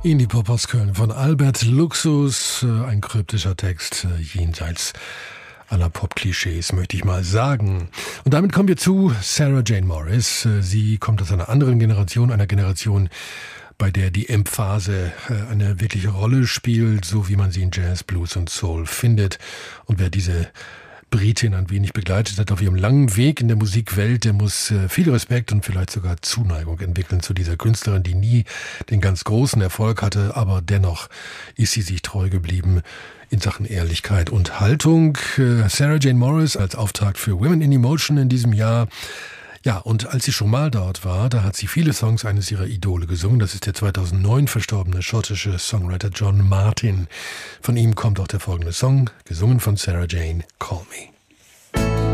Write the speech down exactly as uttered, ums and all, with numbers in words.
Indie-Pop aus Köln von Albert Luxus, ein kryptischer Text jenseits aller Pop-Klischees, möchte ich mal sagen. Und damit kommen wir zu Sarah Jane Morris. Sie kommt aus einer anderen Generation, einer Generation, bei der die Emphase eine wirkliche Rolle spielt, so wie man sie in Jazz, Blues und Soul findet. Und wer diese Britin ein wenig begleitet hat auf ihrem langen Weg in der Musikwelt, der muss äh, viel Respekt und vielleicht sogar Zuneigung entwickeln zu dieser Künstlerin, die nie den ganz großen Erfolg hatte, aber dennoch ist sie sich treu geblieben in Sachen Ehrlichkeit und Haltung. Äh, Sarah Jane Morris als Auftakt für Women in Emotion in diesem Jahr. Ja, und als sie schon mal dort war, da hat sie viele Songs eines ihrer Idole gesungen. Das ist der zweitausendneun verstorbene schottische Songwriter John Martin. Von ihm kommt auch der folgende Song, gesungen von Sarah Jane, Call Me.